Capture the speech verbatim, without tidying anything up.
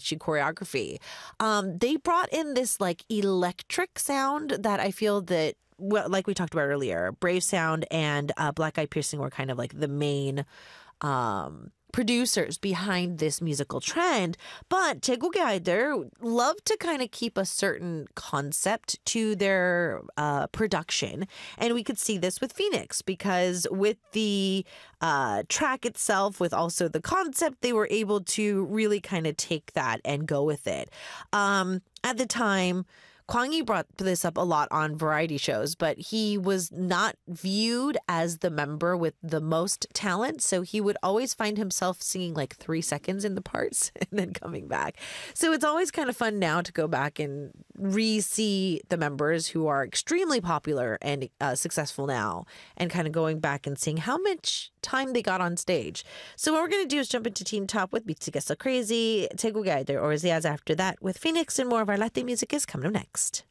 catchy choreography. Um, they brought in this like electric sound that I feel that, well, like we talked about earlier, Brave Sound and uh, Black Eyed Peas were kind of like the main um, producers behind this musical trend. But 제국의 아이들 love to kind of keep a certain concept to their uh, production. And we could see this with Phoenix because with the uh, track itself, with also the concept, they were able to really kind of take that and go with it. Um, at the time, Kwang Yi brought this up a lot on variety shows, but he was not viewed as the member with the most talent. So he would always find himself singing like three seconds in the parts and then coming back. So it's always kind of fun now to go back and re-see the members who are extremely popular and uh, successful now and kind of going back and seeing how much time they got on stage. So what we're going to do is jump into Teen Top with 미치겠어 Crazy, 제국의 아이들, or Ziaz after that with Phoenix, and more of our Latin music is coming up next.